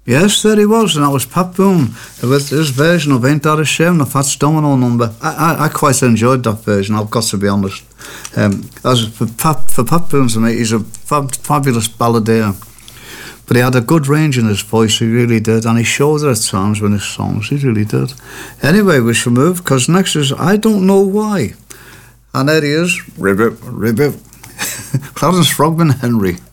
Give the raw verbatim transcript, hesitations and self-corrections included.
Yes, there he was, and that was Pat Boone with his version of Ain't That a Shame, the Fats Domino number. I, I, I quite enjoyed that version, I've got to be honest. Um, as for Pat, for Pat Boone, to me, he's a fab, fabulous balladeer. But he had a good range in his voice, he really did, and he showed it at times with his songs, he really did. Anyway, we shall move, because next is I Don't Know Why. And there he is, ribbit, ribbit, Clarence Frogman Henry.